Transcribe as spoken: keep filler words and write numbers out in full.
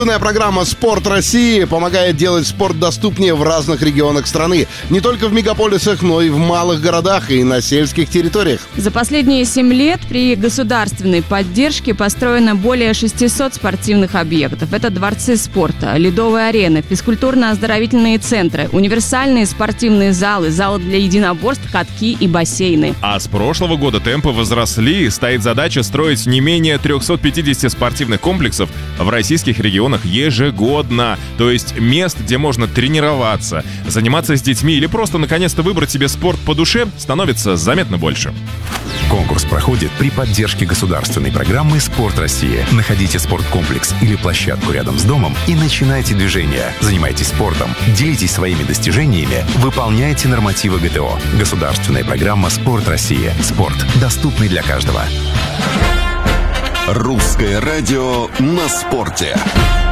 Программа «Спорт России» помогает делать спорт доступнее в разных регионах страны. Не только в мегаполисах, но и в малых городах и на сельских территориях. За последние семь лет при государственной поддержке построено более шестисот спортивных объектов. Это дворцы спорта, ледовые арены, физкультурно-оздоровительные центры, универсальные спортивные залы, залы для единоборств, катки и бассейны. А с прошлого года темпы возросли. Стоит задача строить не менее триста пятьдесят спортивных комплексов в российских регионах ежегодно. То есть мест, где можно тренироваться, заниматься с детьми или просто наконец-то выбрать себе спорт по душе, становится заметно больше. Конкурс проходит при поддержке государственной программы «Спорт России». Находите спорткомплекс или площадку рядом с домом и начинайте движение. Занимайтесь спортом, делитесь своими достижениями, выполняйте нормативы гэ тэ о. Государственная программа «Спорт России». Спорт, доступный для каждого. Русское радио на спорте.